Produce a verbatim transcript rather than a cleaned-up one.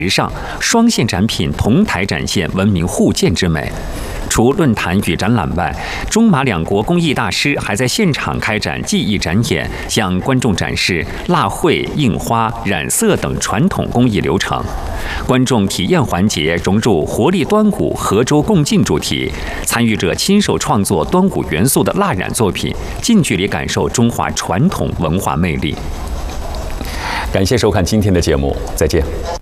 时尚，双线展品同台展现文明互鉴之美。除论坛与展览外，中马两国工艺大师还在现场开展技艺展演，向观众展示蜡绘、印花、染色等传统工艺流程。观众体验环节融入活力端午、合舟共进主题，参与者亲手创作端午元素的蜡染作品，近距离感受中华传统文化魅力。 感谢收看今天的节目，再见。